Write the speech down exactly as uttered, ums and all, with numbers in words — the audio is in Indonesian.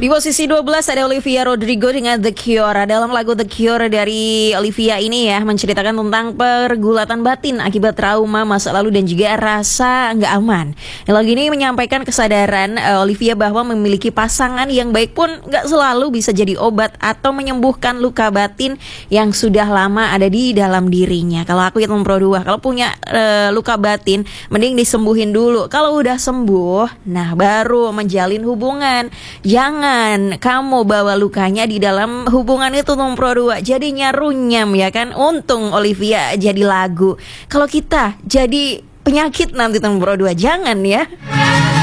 posisi dua belas ada Olivia Rodrigo dengan The Cure. Dalam lagu The Cure dari Olivia ini ya, menceritakan tentang pergulatan batin akibat trauma masa lalu dan juga rasa nggak aman. Lagu ini menyampaikan kesadaran uh, Olivia bahwa memiliki pasangan yang baik pun nggak selalu bisa jadi obat atau menyembuhkan luka batin yang sudah lama ada di dalam dirinya. Kalau aku hitung pro dua, kalau punya uh, luka batin, mending disembuhin dulu. Kalau udah sembuh, nah baru menjalin hubungan. Jangan kamu bawa lukanya di dalam hubungan itu nomor dua, jadinya runyam ya kan. Untung Olivia jadi lagu. Kalau kita jadi penyakit nanti nomor dua, jangan ya.